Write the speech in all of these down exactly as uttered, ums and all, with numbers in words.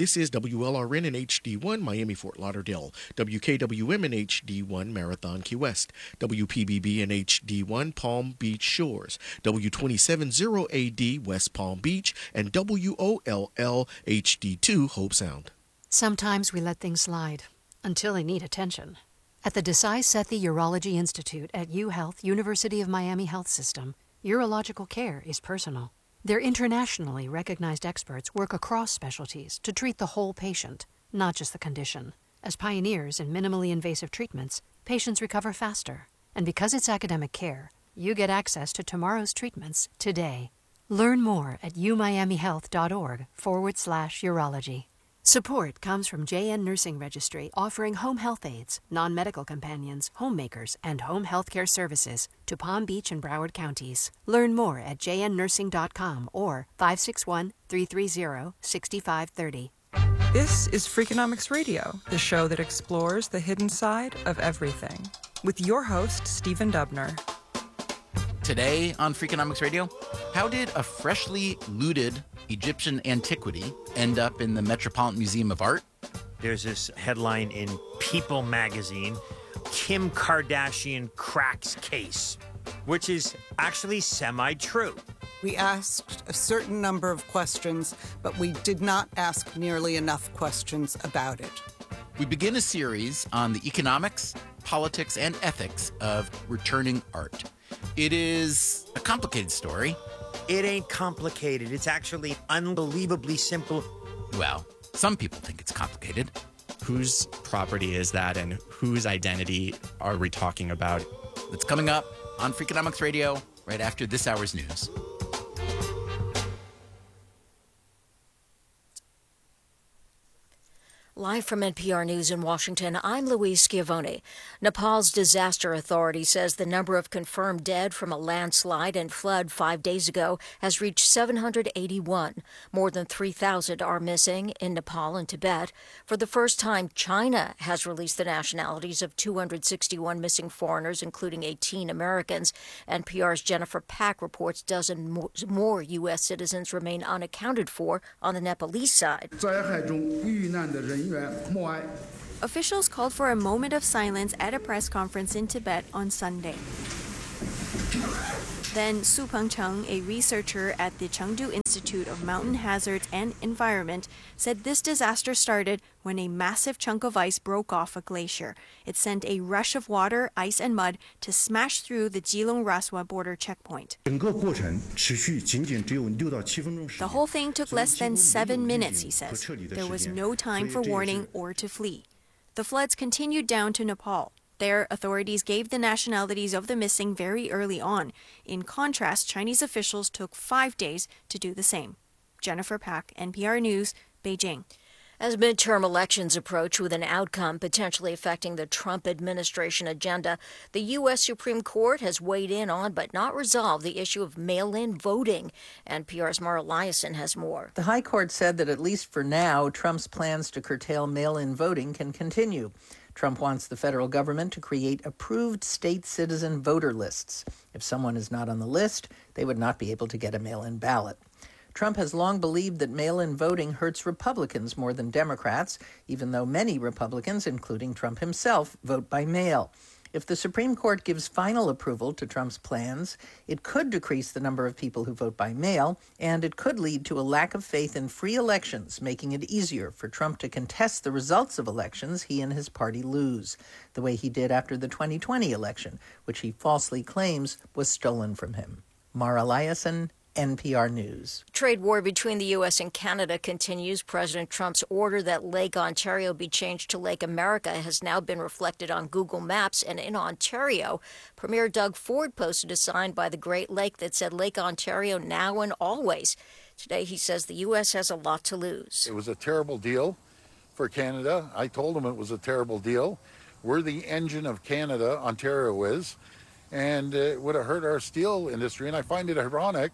This is W L R N in H D one, Miami, Fort Lauderdale, W K W M in H D one, Marathon, Key West, W P B B in H D one, Palm Beach Shores, W two seven zero A D, West Palm Beach, and W O L L H D two, Hope Sound. Sometimes we let things slide until they need attention. At the Desai Sethi Urology Institute at UHealth, University of Miami Health System, urological care is personal. Their internationally recognized experts work across specialties to treat the whole patient, not just the condition. As pioneers in minimally invasive treatments, patients recover faster. And because it's academic care, you get access to tomorrow's treatments today. Learn more at umiamihealth.org forward slash urology. Support comes from J N Nursing Registry, offering home health aides, non-medical companions, homemakers, and home health care services to Palm Beach and Broward counties. Learn more at j n nursing dot com or five six one, three three zero, six five three zero. This is Freakonomics Radio, the show that explores the hidden side of everything, with your host, Stephen Dubner. Today on Freakonomics Radio, how did a freshly looted Egyptian antiquity end up in the Metropolitan Museum of Art? There's this headline in People magazine, Kim Kardashian cracks case, which is actually semi-true. We asked a certain number of questions, but we did not ask nearly enough questions about it. We begin a series on the economics, politics, and ethics of returning art. It is a complicated story. It ain't complicated. It's actually unbelievably simple. Well, some people think it's complicated. Whose property is that, and whose identity are we talking about? That's coming up on Freakonomics Radio right after this hour's news. Live from N P R News in Washington, I'm Louise Schiavone. Nepal's disaster authority says the number of confirmed dead from a landslide and flood five days ago has reached seven hundred eighty-one. More than three thousand are missing in Nepal and Tibet. For the first time, China has released the nationalities of two hundred sixty-one missing foreigners, including eighteen Americans. N P R's Jennifer Pack reports dozens more U S citizens remain unaccounted for on the Nepalese side. Officials called for a moment of silence at a press conference in Tibet on Sunday. Then Su Pengcheng, a researcher at the Chengdu Institute of Mountain Hazards and Environment, said this disaster started when a massive chunk of ice broke off a glacier. It sent a rush of water, ice, and mud to smash through the Jilong-Raswa border checkpoint. The whole thing took less than seven minutes, he says. There was no time for warning or to flee. The floods continued down to Nepal. There, authorities gave the nationalities of the missing very early on. In contrast, Chinese officials took five days to do the same. Jennifer Pack, N P R News, Beijing. As midterm elections approach with an outcome potentially affecting the Trump administration agenda, the U S Supreme Court has weighed in on but not resolved the issue of mail-in voting. N P R's Mara Liasson has more. The High Court said that at least for now, Trump's plans to curtail mail-in voting can continue. Trump wants the federal government to create approved state citizen voter lists. If someone is not on the list, they would not be able to get a mail-in ballot. Trump has long believed that mail-in voting hurts Republicans more than Democrats, even though many Republicans, including Trump himself, vote by mail. If the Supreme Court gives final approval to Trump's plans, it could decrease the number of people who vote by mail, and it could lead to a lack of faith in free elections, making it easier for Trump to contest the results of elections he and his party lose, the way he did after the twenty twenty election, which he falsely claims was stolen from him. Mara Liasson, N P R News. Trade war between the U S and Canada continues. President Trump's order that Lake Ontario be changed to Lake America has now been reflected on Google Maps. And in Ontario, Premier Doug Ford posted a sign by the Great Lake that said Lake Ontario now and always. Today, he says the U S has a lot to lose. It was a terrible deal for Canada. I told him it was a terrible deal. We're the engine of Canada, Ontario is, and it would have hurt our steel industry. And I find it ironic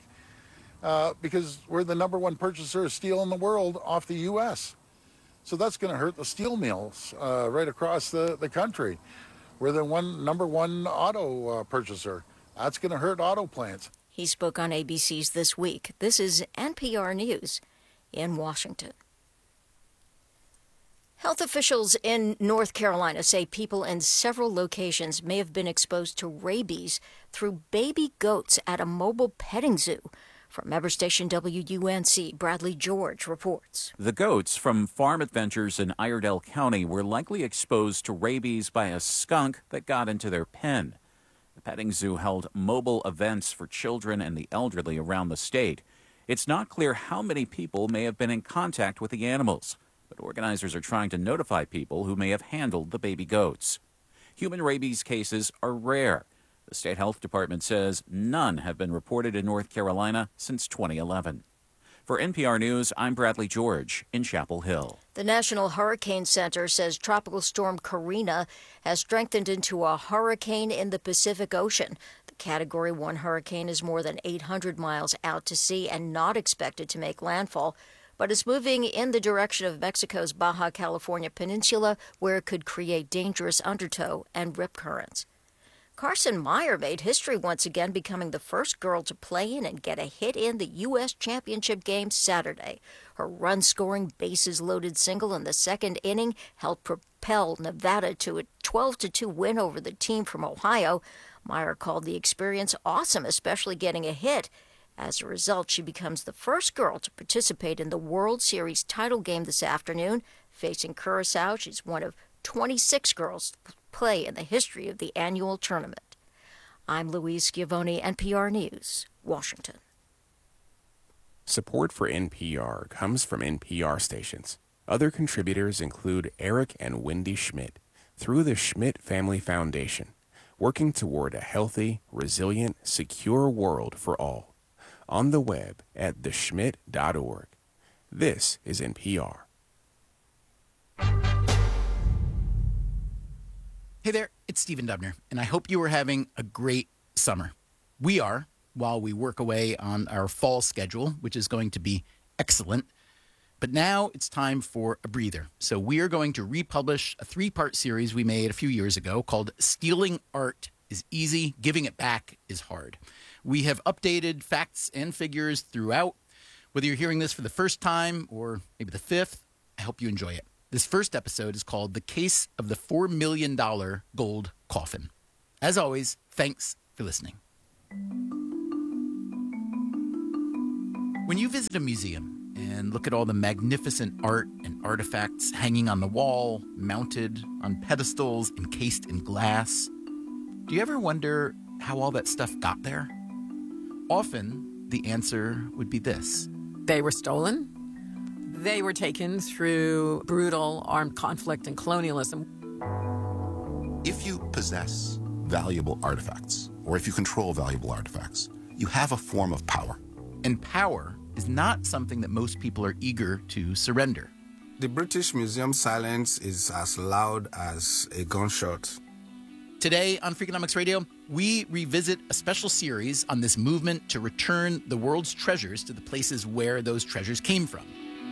Uh, because we're the number one purchaser of steel in the world off the U S. So that's going to hurt the steel mills uh, right across the, the country. We're the one number one auto uh, purchaser. That's going to hurt auto plants. He spoke on A B C's This Week. This is N P R News in Washington. Health officials in North Carolina say people in several locations may have been exposed to rabies through baby goats at a mobile petting zoo. From Member Station W U N C, Bradley George reports. The goats from Farm Adventures in Iredell County were likely exposed to rabies by a skunk that got into their pen. The petting zoo held mobile events for children and the elderly around the state. It's not clear how many people may have been in contact with the animals, but organizers are trying to notify people who may have handled the baby goats. Human rabies cases are rare. The state health department says none have been reported in North Carolina since twenty eleven. For N P R News, I'm Bradley George in Chapel Hill. The National Hurricane Center says Tropical Storm Karina has strengthened into a hurricane in the Pacific Ocean. The Category one hurricane is more than eight hundred miles out to sea and not expected to make landfall, but is moving in the direction of Mexico's Baja California Peninsula, where it could create dangerous undertow and rip currents. Carson Meyer made history once again, becoming the first girl to play in and get a hit in the U S Championship game Saturday. Her run-scoring, bases-loaded single in the second inning helped propel Nevada to a twelve to two win over the team from Ohio. Meyer called the experience awesome, especially getting a hit. As a result, she becomes the first girl to participate in the World Series title game this afternoon. Facing Curacao, she's one of twenty-six girls to play in the history of the annual tournament. I'm Louise Schiavone, N P R News, Washington. Support for N P R comes from N P R stations. Other contributors include Eric and Wendy Schmidt through the Schmidt Family Foundation, working toward a healthy, resilient, secure world for all. On the web at the schmidt dot org. This is N P R. Hey there, it's Stephen Dubner, and I hope you are having a great summer. We are, while we work away on our fall schedule, which is going to be excellent. But now it's time for a breather. So we are going to republish a three-part series we made a few years ago called Stealing Art is Easy, Giving It Back is Hard. We have updated facts and figures throughout. Whether you're hearing this for the first time or maybe the fifth, I hope you enjoy it. This first episode is called The Case of the four million dollars Gold Coffin. As always, thanks for listening. When you visit a museum and look at all the magnificent art and artifacts hanging on the wall, mounted on pedestals, encased in glass, do you ever wonder how all that stuff got there? Often, the answer would be this. They were stolen. They were taken through brutal armed conflict and colonialism. If you possess valuable artifacts, or if you control valuable artifacts, you have a form of power. And power is not something that most people are eager to surrender. The British Museum silence is as loud as a gunshot. Today on Freakonomics Radio, we revisit a special series on this movement to return the world's treasures to the places where those treasures came from.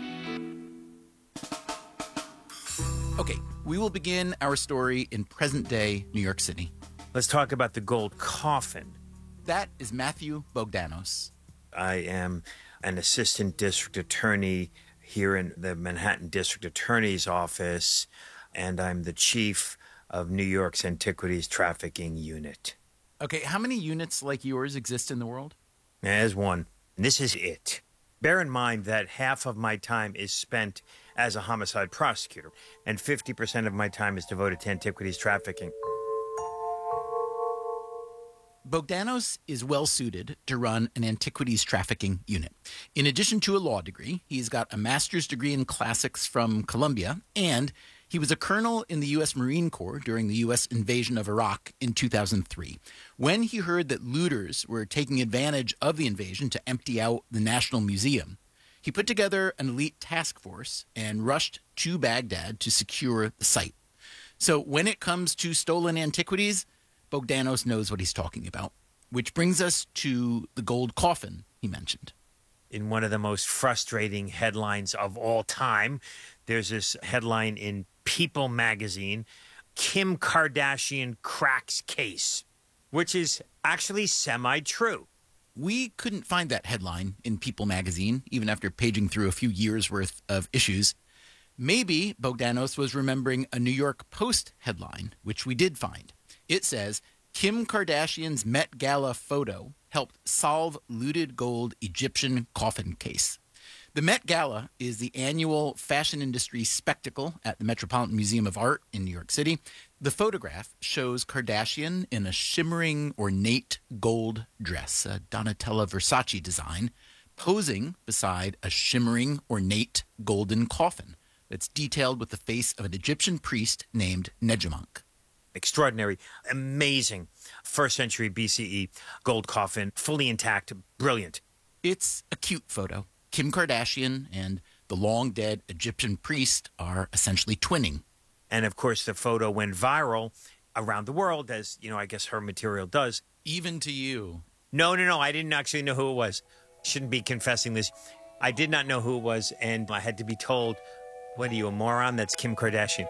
Okay, we will begin our story in present-day New York City. Let's talk about the gold coffin. That is Matthew Bogdanos. I am an assistant district attorney here in the Manhattan District Attorney's Office, and I'm the chief of New York's Antiquities Trafficking Unit. Okay, how many units like yours exist in the world? There's one. This is it. Bear in mind that half of my time is spent as a homicide prosecutor, and fifty percent of my time is devoted to antiquities trafficking. Bogdanos is well-suited to run an antiquities trafficking unit. In addition to a law degree, he's got a master's degree in classics from Columbia, and he was a colonel in the U S Marine Corps during the U S invasion of Iraq in two thousand three. When he heard that looters were taking advantage of the invasion to empty out the National Museum, he put together an elite task force and rushed to Baghdad to secure the site. So when it comes to stolen antiquities, Bogdanos knows what he's talking about, which brings us to the gold coffin he mentioned. In one of the most frustrating headlines of all time, there's this headline in People magazine, Kim Kardashian cracks case, which is actually semi-true. We couldn't find that headline in People magazine, even after paging through a few years' worth of issues. Maybe Bogdanos was remembering a New York Post headline, which we did find. It says, Kim Kardashian's Met Gala photo helped solve looted gold Egyptian coffin case. The Met Gala is the annual fashion industry spectacle at the Metropolitan Museum of Art in New York City. The photograph shows Kardashian in a shimmering, ornate gold dress, a Donatella Versace design, posing beside a shimmering, ornate golden coffin that's detailed with the face of an Egyptian priest named Nejamonk. Extraordinary, amazing first century B C E gold coffin, fully intact, brilliant. It's a cute photo. Kim Kardashian and the long-dead Egyptian priest are essentially twinning. And, of course, the photo went viral around the world, as, you know, I guess her material does. Even to you. No, no, no, I didn't actually know who it was. Shouldn't be confessing this. I did not know who it was, and I had to be told, what are you, a moron? That's Kim Kardashian.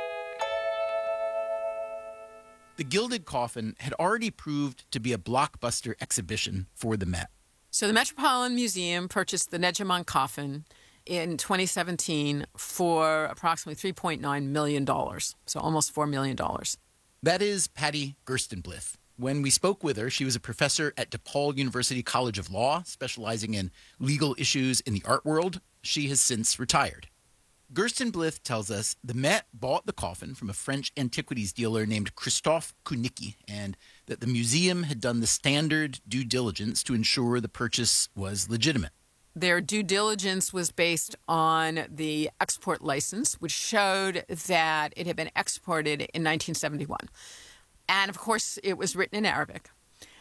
The Gilded Coffin had already proved to be a blockbuster exhibition for the Met. So the Metropolitan Museum purchased the Nejamonk coffin in twenty seventeen for approximately three point nine million dollars, so almost four million dollars. That is Patty Gerstenblith. When we spoke with her, she was a professor at DePaul University College of Law, specializing in legal issues in the art world. She has since retired. Gerstenblith tells us the Met bought the coffin from a French antiquities dealer named Christophe Kunicki, and that the museum had done the standard due diligence to ensure the purchase was legitimate. Their due diligence was based on the export license, which showed that it had been exported in nineteen seventy-one. And, of course, it was written in Arabic.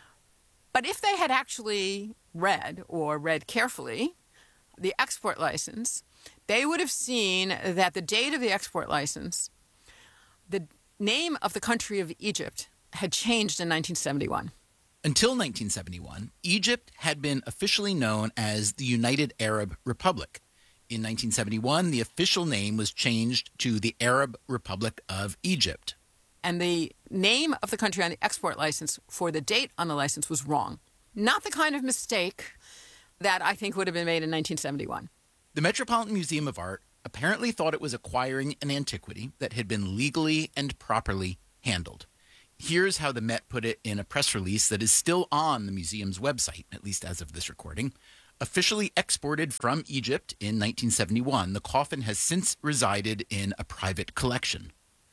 But if they had actually read, or read carefully, the export license, they would have seen that the date of the export license, the name of the country of Egypt, had changed in nineteen seventy-one. Until nineteen seventy-one, Egypt had been officially known as the United Arab Republic. In nineteen seventy-one, the official name was changed to the Arab Republic of Egypt. And the name of the country on the export license for the date on the license was wrong. Not the kind of mistake that I think would have been made in nineteen seventy-one. The Metropolitan Museum of Art apparently thought it was acquiring an antiquity that had been legally and properly handled. Here's how the Met put it in a press release that is still on the museum's website, at least as of this recording. Officially exported from Egypt in nineteen seventy-one, the coffin has since resided in a private collection.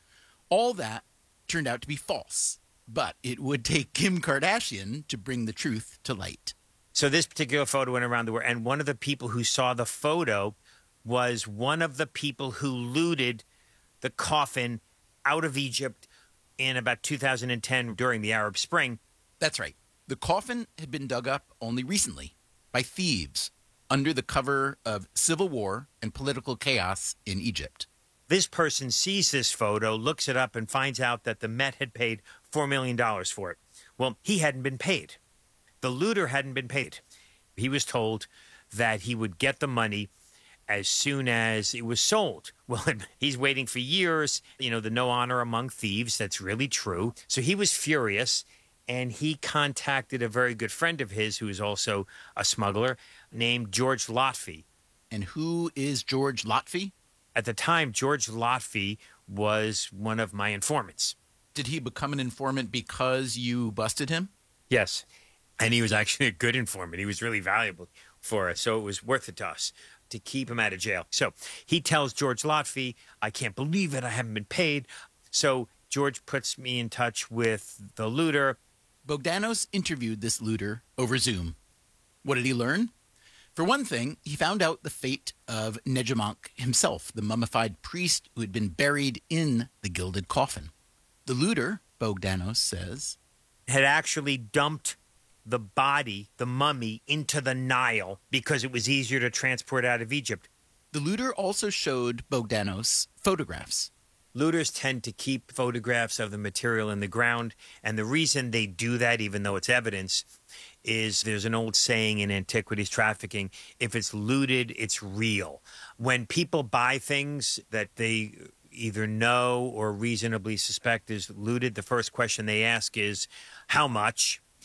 All that turned out to be false, but it would take Kim Kardashian to bring the truth to light. So this particular photo went around the world, and one of the people who saw the photo was one of the people who looted the coffin out of Egypt in about two thousand ten during the Arab Spring. That's right. The coffin had been dug up only recently by thieves under the cover of civil war and political chaos in Egypt. This person sees this photo, looks it up, and finds out that the Met had paid four million dollars for it. Well, he hadn't been paid. The looter hadn't been paid. He was told that he would get the money as soon as it was sold. Well, he's waiting for years. You know, the no honor among thieves, that's really true. So he was furious, and he contacted a very good friend of his who is also a smuggler named George Lotfi. And who is George Lotfi? At the time, George Lotfi was one of my informants. Did he become an informant because you busted him? Yes. And he was actually a good informant. He was really valuable for us, so it was worth it to us to keep him out of jail. So he tells George Lotfi, I can't believe it, I haven't been paid. So George puts me in touch with the looter. Bogdanos interviewed this looter over Zoom. What did he learn? For one thing, he found out the fate of Nejamonk himself, the mummified priest who had been buried in the gilded coffin. The looter, Bogdanos says, had actually dumped the body, the mummy, into the Nile because it was easier to transport out of Egypt. The looter also showed Bogdanos photographs. Looters tend to keep photographs of the material in the ground, and the reason they do that, even though it's evidence, is there's an old saying in antiquities trafficking, if it's looted, it's real. When people buy things that they either know or reasonably suspect is looted, the first question they ask is, how much?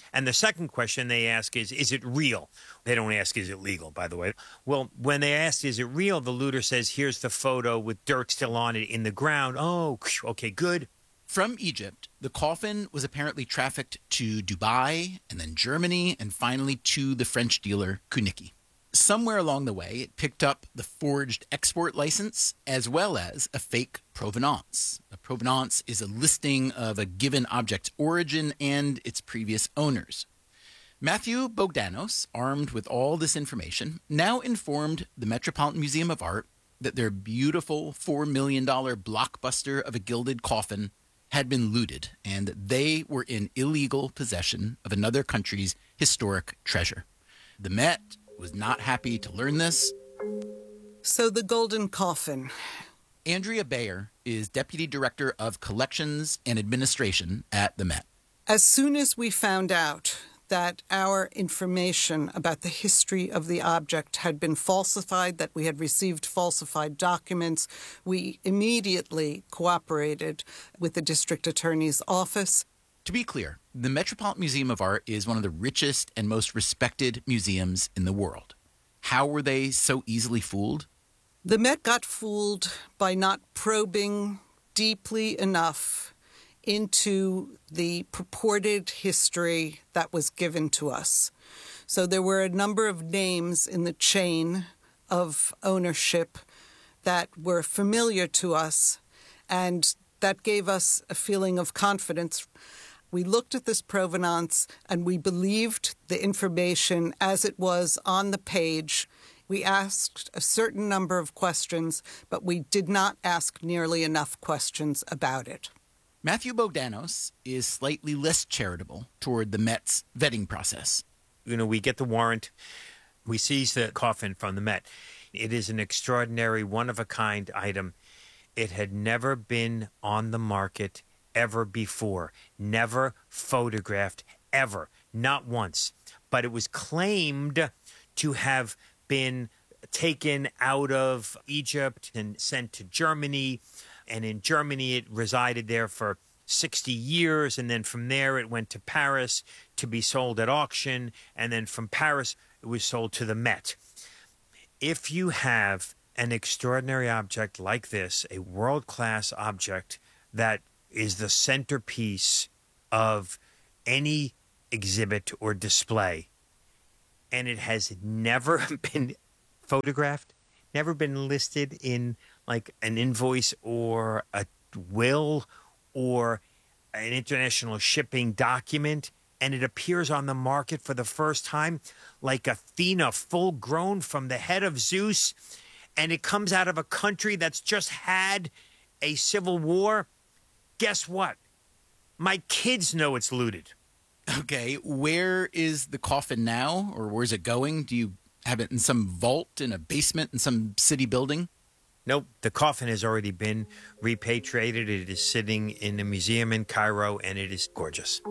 And the second question they ask is, is it real? They don't ask, is it legal, by the way. Well, when they ask, is it real, the looter says, here's the photo with dirt still on it in the ground. Oh, okay, good. From Egypt, the coffin was apparently trafficked to Dubai and then Germany and finally to the French dealer Kunicki. Somewhere along the way, it picked up the forged export license as well as a fake provenance. A provenance is a listing of a given object's origin and its previous owners. Matthew Bogdanos, armed with all this information, now informed the Metropolitan Museum of Art that their beautiful four million dollars blockbuster of a gilded coffin had been looted and that they were in illegal possession of another country's historic treasure. The Met was not happy to learn this. So the golden coffin. Andrea Bayer is Deputy Director of Collections and Administration at the Met. As soon as we found out that our information about the history of the object had been falsified, that we had received falsified documents, we immediately cooperated with the district attorney's office. To be clear, the Metropolitan Museum of Art is one of the richest and most respected museums in the world. How were they so easily fooled? The Met got fooled by not probing deeply enough into the purported history that was given to us. So there were a number of names in the chain of ownership that were familiar to us, and that gave us a feeling of confidence. We looked at this provenance and we believed the information as it was on the page. We asked a certain number of questions, but we did not ask nearly enough questions about it. Matthew Bogdanos is slightly less charitable toward the Met's vetting process. You know, we get the warrant. We seize the coffin from the Met. It is an extraordinary, one-of-a-kind item. It had never been on the market ever before, never photographed ever, not once. But it was claimed to have been taken out of Egypt and sent to Germany. And in Germany, it resided there for sixty years. And then from there, it went to Paris to be sold at auction. And then from Paris, it was sold to the Met. If you have an extraordinary object like this, a world-class object that is the centerpiece of any exhibit or display, and it has never been photographed, never been listed in like an invoice or a will or an international shipping document, and it appears on the market for the first time like Athena, full grown from the head of Zeus, and it comes out of a country that's just had a civil war, guess what? My kids know it's looted. Okay, where is the coffin now, or where's it going? Do you have it in some vault in a basement in some city building? Nope, the coffin has already been repatriated. It is sitting in a museum in Cairo, and it is gorgeous.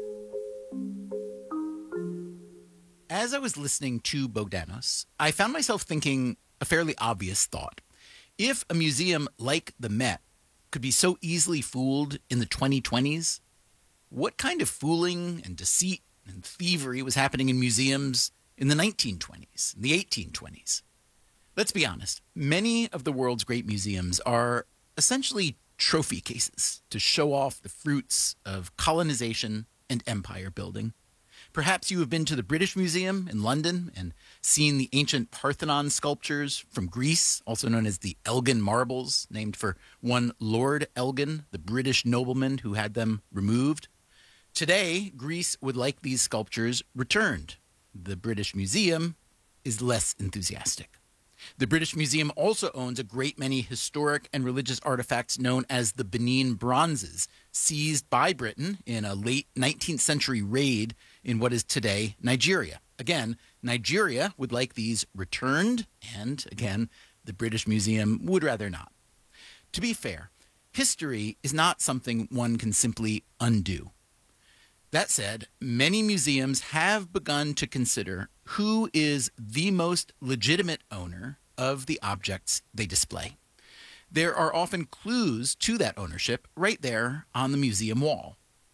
As I was listening to Bogdanos, I found myself thinking a fairly obvious thought. If a museum like the Met could be so easily fooled in the twenty twenties, what kind of fooling and deceit and thievery was happening in museums in the nineteen twenties, and the eighteen twenties? Let's be honest, many of the world's great museums are essentially trophy cases to show off the fruits of colonization and empire building. Perhaps you have been to the British Museum in London and seen the ancient Parthenon sculptures from Greece, also known as the Elgin marbles, named for one Lord Elgin, the British nobleman who had them removed. Today, Greece would like these sculptures returned. The British Museum is less enthusiastic. The British Museum also owns a great many historic and religious artifacts known as the Benin Bronzes, seized by Britain in a late nineteenth century raid in what is today Nigeria. Again, Nigeria would like these returned, and again, the British Museum would rather not. To be fair, history is not something one can simply undo. That said, many museums have begun to consider who is the most legitimate owner of the objects they display. There are often clues to that ownership right there on the museum wall.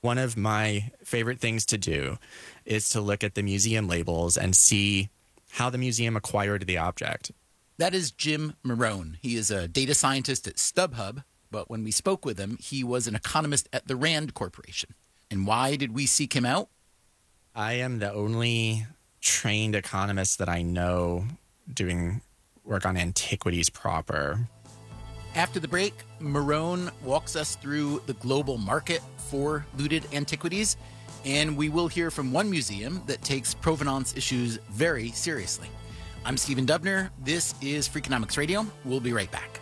One of my favorite things to do is to look at the museum labels and see how the museum acquired the object. That is Jim Marone. He is a data scientist at StubHub, but when we spoke with him, he was an economist at the Rand Corporation. And why did we seek him out? I am the only trained economist that I know doing work on antiquities proper. After the break, Marone walks us through the global market for looted antiquities, and we will hear from one museum that takes provenance issues very seriously. I'm Stephen Dubner. This is Freakonomics Radio. We'll be right back.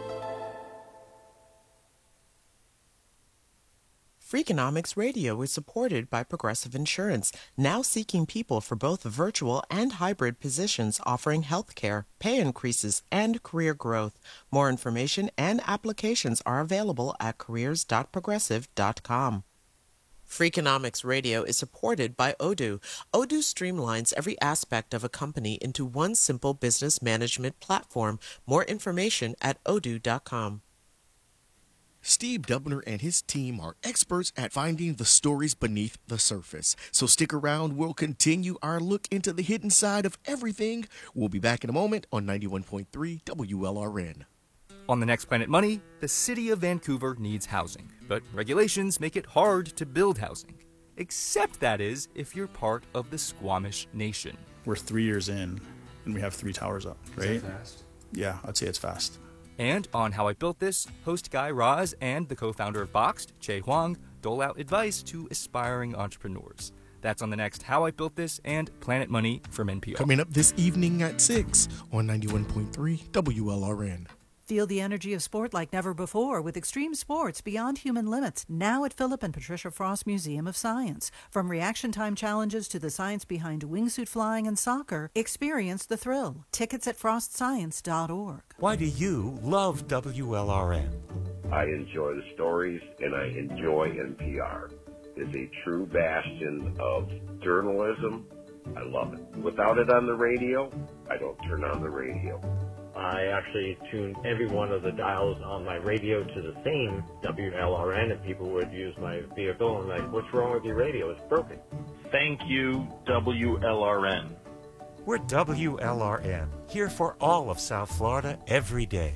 Freakonomics Radio is supported by Progressive Insurance, now seeking people for both virtual and hybrid positions offering health care, pay increases, and career growth. More information and applications are available at careers dot progressive dot com. Freakonomics Radio is supported by Odoo. Odoo streamlines every aspect of a company into one simple business management platform. More information at odoo dot com. Steve Dubner and his team are experts at finding the stories beneath the surface. So stick around. We'll continue our look into the hidden side of everything. We'll be back in a moment on ninety-one point three W L R N. On the next Planet Money, the city of Vancouver needs housing, but regulations make it hard to build housing. Except, that is, if you're part of the Squamish Nation. We're three years in, and we have three towers up, right? Is that fast? Yeah, I'd say it's fast. And on How I Built This, host Guy Raz and the co-founder of Boxed, Che Huang, dole out advice to aspiring entrepreneurs. That's on the next How I Built This and Planet Money from N P R. Coming up this evening at six on ninety-one point three W L R N. Feel the energy of sport like never before with Extreme Sports Beyond Human Limits, now at Philip and Patricia Frost Museum of Science. From reaction time challenges to the science behind wingsuit flying and soccer, experience the thrill. Tickets at frost science dot org. Why do you love W L R N? I enjoy the stories, and I enjoy N P R. It's a true bastion of journalism. I love it. Without it on the radio, I don't turn on the radio. I actually tune every one of the dials on my radio to the same W L R N, and people would use my vehicle and like, what's wrong with your radio? It's broken. Thank you, W L R N. We're W L R N, here for all of South Florida every day.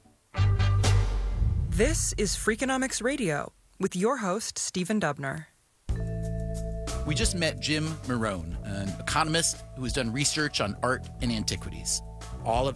This is Freakonomics Radio with your host, Stephen Dubner. We just met Jim Marone, an economist who has done research on art and antiquities. All of